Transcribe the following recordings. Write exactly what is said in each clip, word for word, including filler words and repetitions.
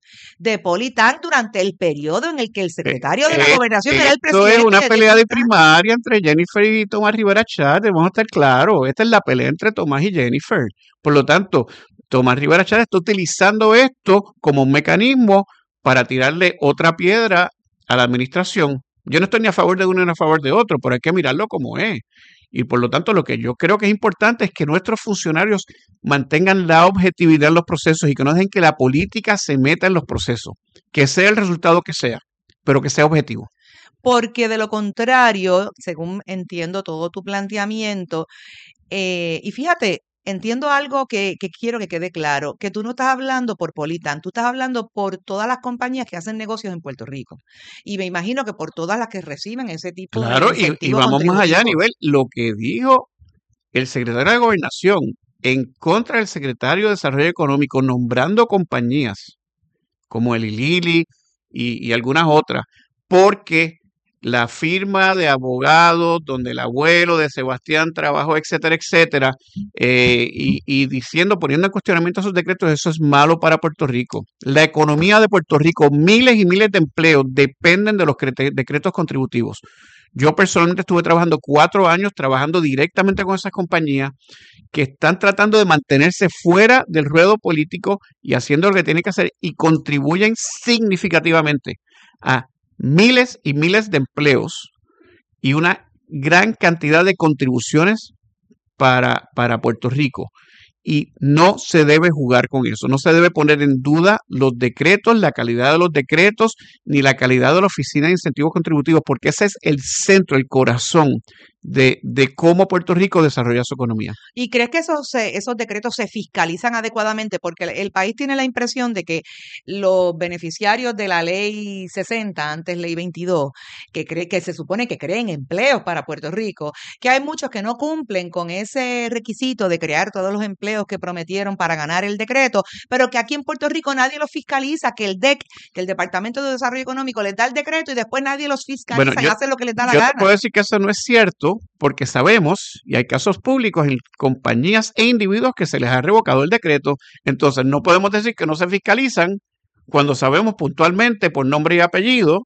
de Politán durante el periodo en el que el secretario de la Eh, gobernación eh, era el esto es presidente una de pelea de Politán. primaria entre Jennifer y Tomás Rivera Chávez, debemos estar claros. Esta es la pelea entre Tomás y Jennifer. Por lo tanto, Tomás Rivera Chávez está utilizando esto como un mecanismo para tirarle otra piedra a la administración. Yo no estoy ni a favor de uno ni a favor de otro, pero hay que mirarlo como es. Y por lo tanto, lo que yo creo que es importante es que nuestros funcionarios mantengan la objetividad en los procesos y que no dejen que la política se meta en los procesos, que sea el resultado que sea, pero que sea objetivo. Porque de lo contrario, según entiendo todo tu planteamiento, eh, y fíjate, entiendo algo que, que quiero que quede claro, que tú no estás hablando por Politán, tú estás hablando por todas las compañías que hacen negocios en Puerto Rico. Y me imagino que por todas las que reciben ese tipo de Claro, y, y incentivo vamos más allá a contributivo. nivel, lo que dijo el secretario de Gobernación en contra del secretario de Desarrollo Económico, nombrando compañías como el Ilili y, y algunas otras, porque la firma de abogados donde el abuelo de Sebastián trabajó, etcétera, etcétera, eh, y, y diciendo, poniendo en cuestionamiento esos decretos, eso es malo para Puerto Rico. La economía de Puerto Rico, miles y miles de empleos dependen de los crete- decretos contributivos. Yo personalmente estuve trabajando cuatro años trabajando directamente con esas compañías que están tratando de mantenerse fuera del ruedo político y haciendo lo que tienen que hacer y contribuyen significativamente a miles y miles de empleos y una gran cantidad de contribuciones para, para Puerto Rico. Y no se debe jugar con eso, no se debe poner en duda los decretos, la calidad de los decretos, ni la calidad de la Oficina de Incentivos Contributivos, porque ese es el centro, el corazón de, de cómo Puerto Rico desarrolla su economía. ¿Y crees que esos, se- esos decretos se fiscalizan adecuadamente? Porque el, el país tiene la impresión de que los beneficiarios de la ley sesenta, antes ley veintidós, que, cree, que se supone que creen empleos para Puerto Rico, que hay muchos que no cumplen con ese requisito de crear todos los empleos que prometieron para ganar el decreto, pero que aquí en Puerto Rico nadie los fiscaliza, que el D E C, que el Departamento de Desarrollo Económico les da el decreto y después nadie los Bueno, fiscaliza y yo, hace lo que les da la yo te gana. puedo decir que eso no es cierto porque sabemos, y hay casos públicos en compañías e individuos que se les ha revocado el decreto, entonces no podemos decir que no se fiscalizan cuando sabemos puntualmente por nombre y apellido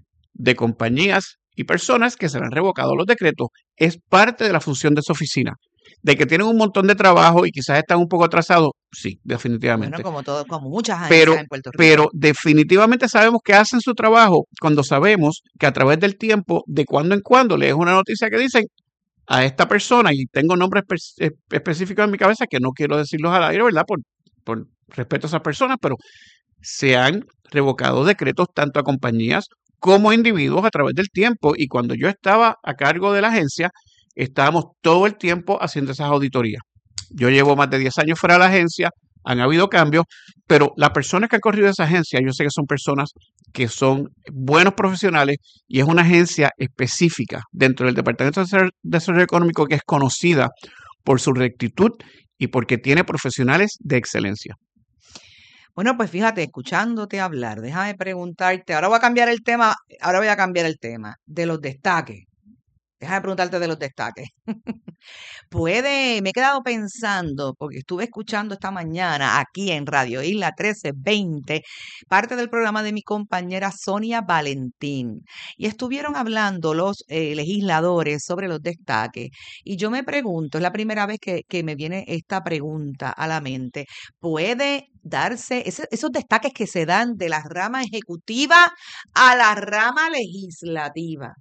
de compañías y personas que se les han revocado los decretos. Es parte de la función de esa oficina. De que tienen un montón de trabajo y quizás están un poco atrasados, sí, Bueno, definitivamente. como todo, como muchas agencias Pero, en Puerto Rico. pero definitivamente sabemos que hacen su trabajo cuando sabemos que a través del tiempo, de cuando en cuando, lees una noticia que dicen a esta persona, y tengo nombres espe- específicos en mi cabeza que no quiero decirlos al aire, ¿verdad? Por, por respeto a esas personas, pero se han revocado decretos tanto a compañías como a individuos a través del tiempo. Y cuando yo estaba a cargo de la agencia, estábamos todo el tiempo haciendo esas auditorías. Yo llevo más de diez años fuera de la agencia, han habido cambios, pero las personas que han corrido esa agencia, yo sé que son personas que son buenos profesionales y es una agencia específica dentro del Departamento de Desarrollo Económico que es conocida por su rectitud y porque tiene profesionales de excelencia. Bueno, pues fíjate, escuchándote hablar, déjame preguntarte, ahora voy a cambiar el tema, ahora voy a cambiar el tema de los destaques. Déjame preguntarte de los destaques. Puede, me he quedado pensando, porque estuve escuchando esta mañana aquí en Radio Isla trece veinte, parte del programa de mi compañera Sonia Valentín, y estuvieron hablando los eh, legisladores sobre los destaques. Y yo me pregunto, es la primera vez que, que me viene esta pregunta a la mente, ¿puede darse ese- esos destaques que se dan de la rama ejecutiva a la rama legislativa?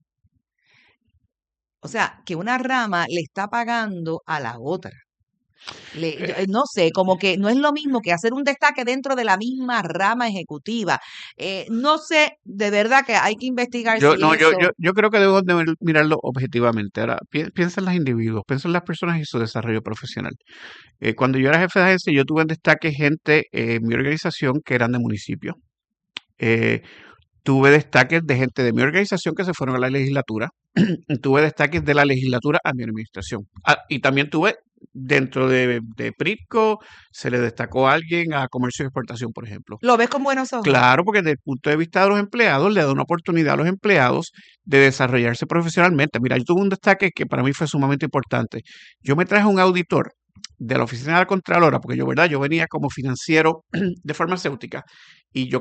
O sea, que una rama le está pagando a la otra. Le- yo, Eh, eh, no sé, como que no es lo mismo que hacer un destaque dentro de la misma rama ejecutiva. Eh, no sé, de verdad que hay que investigar Yo, si no, yo, yo, eso. yo creo que debemos de ver- mirarlo objetivamente. Ahora, pi- piensa en los individuos, piensa en las personas y su desarrollo profesional. Eh, cuando yo era jefe de agencia, yo tuve en destaque gente eh, en mi organización que eran de municipio. Eh, Tuve destaques de gente de mi organización que se fueron a la legislatura. Tuve destaques de la legislatura a mi administración. Ah, y también tuve dentro de, de PRIPCO, se le destacó a alguien a comercio y exportación, por ejemplo. Lo ves con buenos ojos. Claro, porque desde el punto de vista de los empleados, le da una oportunidad a los empleados de desarrollarse profesionalmente. Mira, yo tuve un destaque que para mí fue sumamente importante. Yo me traje un auditor de la oficina de la Contralora, porque yo, ¿verdad? Yo venía como financiero de farmacéutica y yo